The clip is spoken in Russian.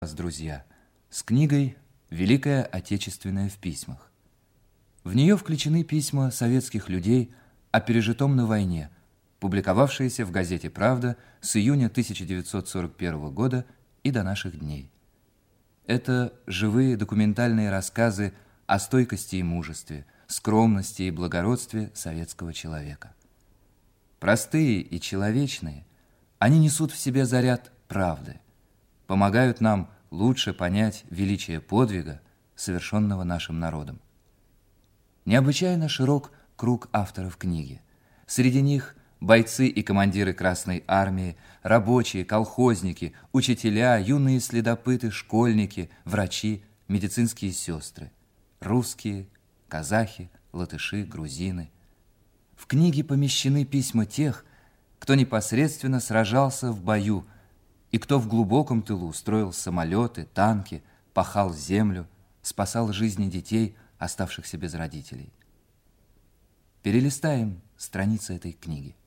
Друзья, с книгой «Великая Отечественная в письмах». В нее включены письма советских людей о пережитом на войне, публиковавшиеся в газете «Правда» с июня 1941 года и до наших дней. Это живые документальные рассказы о стойкости и мужестве, скромности и благородстве советского человека. Простые и человечные, они несут в себе заряд правды, помогают нам лучше понять величие подвига, совершенного нашим народом. Необычайно широк круг авторов книги. Среди них бойцы и командиры Красной Армии, рабочие, колхозники, учителя, юные следопыты, школьники, врачи, медицинские сестры, русские, казахи, латыши, грузины. В книге помещены письма тех, кто непосредственно сражался в бою, и кто в глубоком тылу строил самолеты, танки, пахал землю, спасал жизни детей, оставшихся без родителей. Перелистаем страницы этой книги.